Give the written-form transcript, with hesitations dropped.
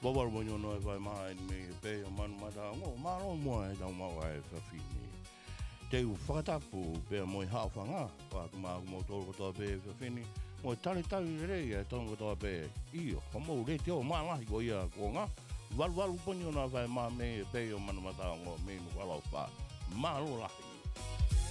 Bawal mo nyo no vai mai me pe o manu mata ngo maro mo e tau mau ai whawhini. Te u whakatapu pe mo i hawhanga, pa kuma mo tōru kotoa pe whawhini, mo i tari rei e tōru kotoa pe iyo, ka mou rei te o maalahi ko ia ko ngā, walu poni o nā vai mai me pe o manu mata ngo me no walau pa, maro lahi.